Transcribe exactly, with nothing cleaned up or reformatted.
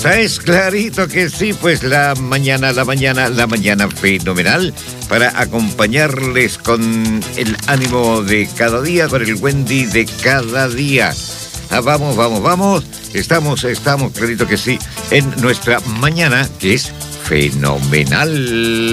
Esa es, clarito que sí, pues la mañana, la mañana, la mañana fenomenal para acompañarles con el ánimo de cada día, con el Wendy de cada día. Ah, vamos, vamos, vamos. Estamos, estamos, clarito que sí, en nuestra mañana, que es fenomenal.